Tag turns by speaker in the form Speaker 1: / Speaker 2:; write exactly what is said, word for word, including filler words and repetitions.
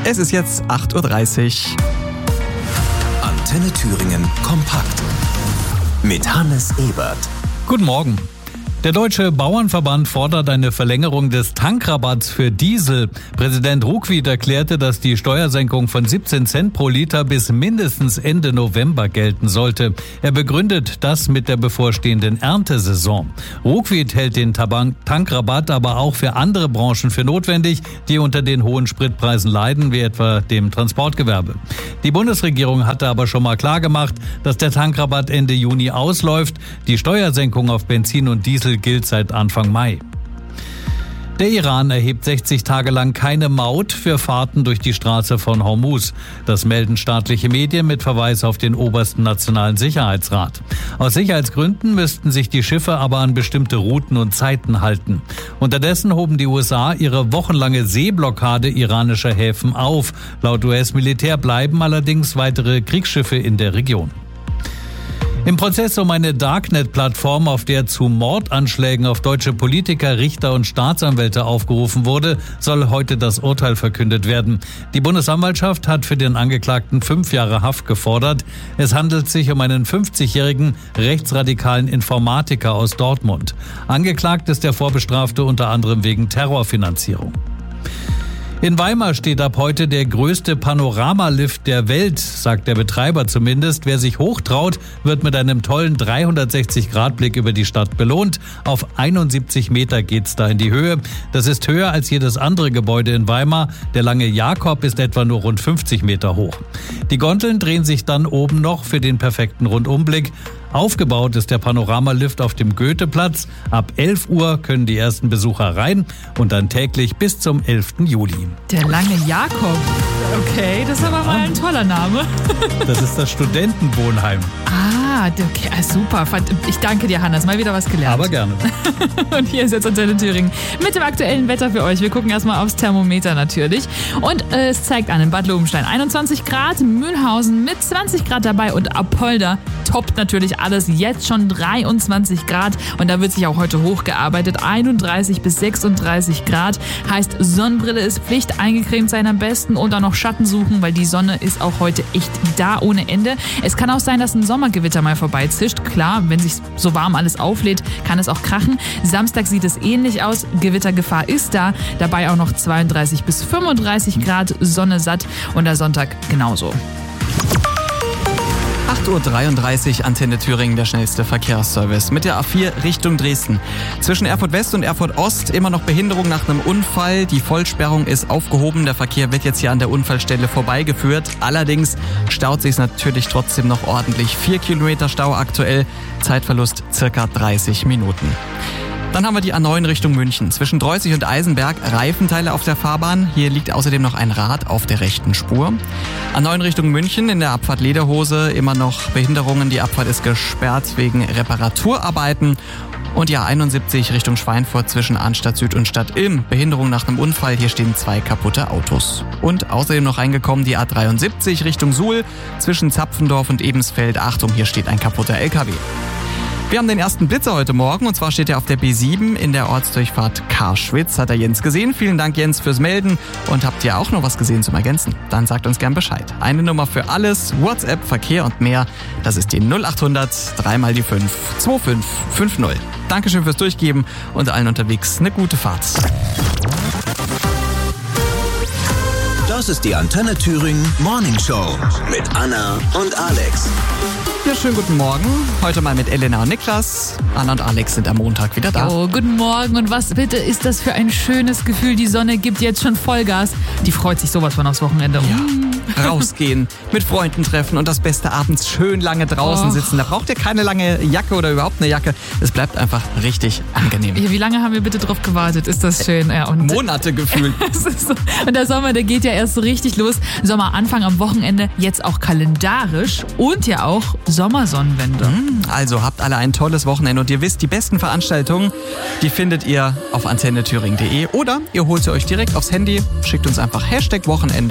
Speaker 1: Es ist jetzt acht Uhr dreißig.
Speaker 2: Antenne Thüringen kompakt mit Hannes Ebert.
Speaker 3: Guten Morgen. Der Deutsche Bauernverband fordert eine Verlängerung des Tankrabatts für Diesel. Präsident Ruckwied erklärte, dass die Steuersenkung von siebzehn Cent pro Liter bis mindestens Ende November gelten sollte. Er begründet das mit der bevorstehenden Erntesaison. Ruckwied hält den Tankrabatt aber auch für andere Branchen für notwendig, die unter den hohen Spritpreisen leiden, wie etwa dem Transportgewerbe. Die Bundesregierung hatte aber schon mal klargemacht, dass der Tankrabatt Ende Juni ausläuft. Die Steuersenkung auf Benzin und Diesel gilt seit Anfang Mai. Der Iran erhebt sechzig Tage lang keine Maut für Fahrten durch die Straße von Hormuz. Das melden staatliche Medien mit Verweis auf den obersten Nationalen Sicherheitsrat. Aus Sicherheitsgründen müssten sich die Schiffe aber an bestimmte Routen und Zeiten halten. Unterdessen hoben die U S A ihre wochenlange Seeblockade iranischer Häfen auf. Laut U S-Militär bleiben allerdings weitere Kriegsschiffe in der Region. Im Prozess um eine Darknet-Plattform, auf der zu Mordanschlägen auf deutsche Politiker, Richter und Staatsanwälte aufgerufen wurde, soll heute das Urteil verkündet werden. Die Bundesanwaltschaft hat für den Angeklagten fünf Jahre Haft gefordert. Es handelt sich um einen fünfzigjährigen rechtsradikalen Informatiker aus Dortmund. Angeklagt ist der Vorbestrafte unter anderem wegen Terrorfinanzierung. In Weimar steht ab heute der größte Panoramalift der Welt, sagt der Betreiber zumindest. Wer sich hochtraut, wird mit einem tollen dreihundertsechzig Grad Blick über die Stadt belohnt. Auf einundsiebzig Meter geht's da in die Höhe. Das ist höher als jedes andere Gebäude in Weimar. Der lange Jakob ist etwa nur rund fünfzig Meter hoch. Die Gondeln drehen sich dann oben noch für den perfekten Rundumblick. Aufgebaut ist der Panoramalift auf dem Goetheplatz. Ab elf Uhr können die ersten Besucher rein und dann täglich bis zum elften Juli.
Speaker 4: Der lange Jakob. Okay, das ist aber mal ein toller Name.
Speaker 3: Das ist das Studentenwohnheim.
Speaker 4: Ah, okay, super. Ich danke dir, Hannes. Mal wieder was gelernt.
Speaker 3: Aber gerne.
Speaker 4: Und hier ist jetzt Antenne Thüringen mit dem aktuellen Wetter für euch. Wir gucken erstmal aufs Thermometer natürlich. Und äh, es zeigt an in Bad Lobenstein einundzwanzig Grad, Mühlhausen mit zwanzig Grad dabei und Apolda toppt natürlich alles, jetzt schon dreiundzwanzig Grad und da wird sich auch heute hochgearbeitet, einunddreißig bis sechsunddreißig Grad, heißt Sonnenbrille ist Pflicht, eingecremt sein am besten und dann noch Schatten suchen, weil die Sonne ist auch heute echt da ohne Ende. Es kann auch sein, dass ein Sommergewitter mal vorbeizischt, klar, wenn sich so warm alles auflädt, kann es auch krachen. Samstag sieht es ähnlich aus, Gewittergefahr ist da, dabei auch noch zweiunddreißig bis fünfunddreißig Grad, Sonne satt und der Sonntag genauso.
Speaker 1: acht Uhr dreiunddreißig, Antenne Thüringen, der schnellste Verkehrsservice. Mit der A vier Richtung Dresden. Zwischen Erfurt West und Erfurt Ost immer noch Behinderung nach einem Unfall. Die Vollsperrung ist aufgehoben. Der Verkehr wird jetzt hier an der Unfallstelle vorbeigeführt. Allerdings staut sich es natürlich trotzdem noch ordentlich. Vier Kilometer Stau aktuell. Zeitverlust circa dreißig Minuten. Dann haben wir die A neun Richtung München. Zwischen Dreußig und Eisenberg Reifenteile auf der Fahrbahn. Hier liegt außerdem noch ein Rad auf der rechten Spur. A neun Richtung München in der Abfahrt Lederhose immer noch Behinderungen. Die Abfahrt ist gesperrt wegen Reparaturarbeiten. Und die A einundsiebzig Richtung Schweinfurt zwischen Arnstadt Süd und Stadt Ilm. Behinderung nach einem Unfall. Hier stehen zwei kaputte Autos. Und außerdem noch reingekommen die A dreiundsiebzig Richtung Suhl zwischen Zapfendorf und Ebensfeld. Achtung, hier steht ein kaputter L K W. Wir haben den ersten Blitzer heute Morgen und zwar steht er auf der B sieben in der Ortsdurchfahrt Karschwitz. Hat er Jens gesehen. Vielen Dank, Jens, fürs Melden. Und habt ihr auch noch was gesehen zum Ergänzen? Dann sagt uns gern Bescheid. Eine Nummer für alles, WhatsApp, Verkehr und mehr. Das ist die null achthundert, dreimal die fünf, zwei fünf fünf null. Dankeschön fürs Durchgeben und allen unterwegs eine gute Fahrt.
Speaker 2: Das ist die Antenne Thüringen Morning Show mit Anna und Alex.
Speaker 1: Ja, schönen guten Morgen. Heute mal mit Elena und Niklas. Anna und Alex sind am Montag wieder da.
Speaker 4: Oh, guten Morgen. Und was bitte ist das für ein schönes Gefühl? Die Sonne gibt jetzt schon Vollgas. Die freut sich sowas von aufs Wochenende.
Speaker 1: Ja, rausgehen, mit Freunden treffen und das Beste abends schön lange draußen
Speaker 4: Och.
Speaker 1: sitzen. Da braucht ihr keine lange Jacke oder überhaupt eine Jacke. Es bleibt einfach richtig angenehm.
Speaker 4: Ja, wie lange haben wir bitte drauf gewartet? Ist das schön? Ja, und
Speaker 1: Monate gefühlt.
Speaker 4: Es ist so. Und der Sommer, der geht ja erst so richtig los. Sommeranfang am Wochenende, jetzt auch kalendarisch und ja auch Sommersonnenwende.
Speaker 1: Also habt alle ein tolles Wochenende und ihr wisst, die besten Veranstaltungen, die findet ihr auf antenne thüringen punkt de oder ihr holt sie euch direkt aufs Handy, schickt uns einfach Hashtag Wochenende